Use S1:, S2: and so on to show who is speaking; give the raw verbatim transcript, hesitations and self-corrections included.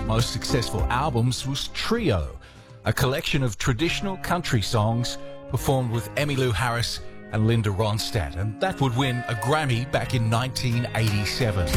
S1: most successful albums was Trio, a collection of traditional country songs performed with Emmylou Harris and Linda Ronstadt, and that would win a Grammy back in nineteen eighty-seven.